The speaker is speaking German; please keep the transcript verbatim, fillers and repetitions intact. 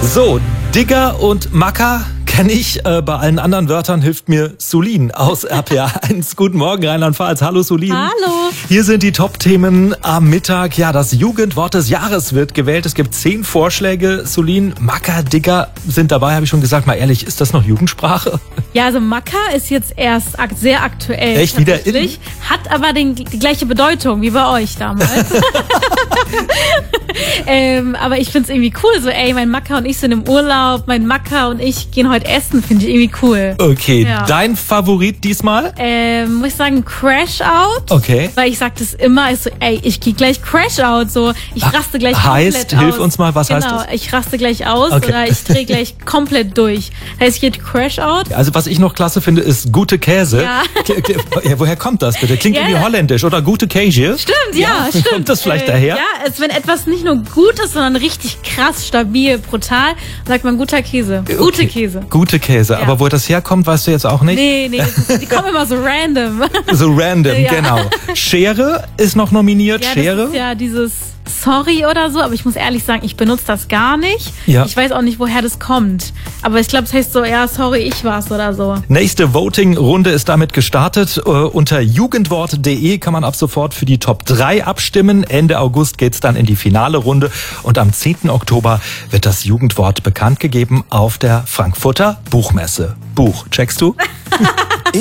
So, Digger und Macker kenne ich. Äh, bei allen anderen Wörtern hilft mir Sulin aus R P A eins. Guten Morgen, Rheinland-Pfalz. Hallo, Sulin. Hallo. Hier sind die Top-Themen am Mittag. Ja, das Jugendwort des Jahres wird gewählt. Es gibt zehn Vorschläge. Sulin, Macker, Digger sind dabei, habe ich schon gesagt. Mal ehrlich, ist das noch Jugendsprache? Ja, also Macker ist jetzt erst ak- sehr aktuell. Echt wieder in? Hat aber den, die gleiche Bedeutung wie bei euch damals. ähm, aber ich find's irgendwie cool. So, ey, mein Macker und ich sind im Urlaub. Mein Macker und ich gehen heute essen. Finde ich irgendwie cool. Okay, Ja. dein Favorit diesmal? Ähm, muss ich sagen, Crash Out. Okay. Weil ich sag das immer, ich so, ey, ich gehe gleich Crash Out. So, ich raste gleich heißt, komplett aus. hilf uns mal, was heißt genau, das? ich raste gleich aus Okay. oder ich drehe gleich komplett durch. Heißt, ich gehe Crash Out. Also was ich noch klasse finde, ist gute Käse. Ja. K- k- ja, woher kommt das bitte? Klingt Ja, irgendwie ja. holländisch oder gute Käse? Stimmt, ja, stimmt. Kommt das vielleicht Äh, daher? Ja, als wenn etwas nicht nur gut ist, sondern richtig krass, stabil, brutal, sagt man guter Käse. Gute Okay. Käse. Gute Käse. Ja. Aber wo das herkommt, weißt du jetzt auch nicht? Nee, nee, das ist, die kommen immer so random. So random, Ja. genau. Schere ist noch nominiert. Ja, Schere? das ist ja dieses Sorry oder so, aber ich muss ehrlich sagen, ich benutze das gar nicht. Ja. Ich weiß auch nicht, woher das kommt. Aber ich glaube, es heißt so, ja, sorry, ich war's oder so. Nächste Voting-Runde ist damit gestartet. Äh, unter jugendwort punkt de kann man ab sofort für die Top drei abstimmen. Ende August geht's dann in die finale Runde. Und am zehnten Oktober wird das Jugendwort bekannt gegeben auf der Frankfurter Buchmesse. Buch, checkst du?